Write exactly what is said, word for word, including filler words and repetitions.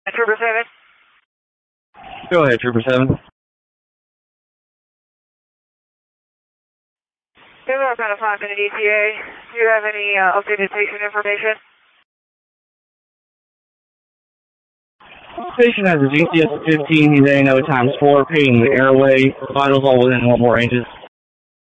Trooper seven. Go ahead, Trooper seven. We're kind of five minute E T A. Do you have any uh, updated patient information? Patient has a G C S fifteen, he's A N O times four, pain in the airway, vitals all within one more ranges.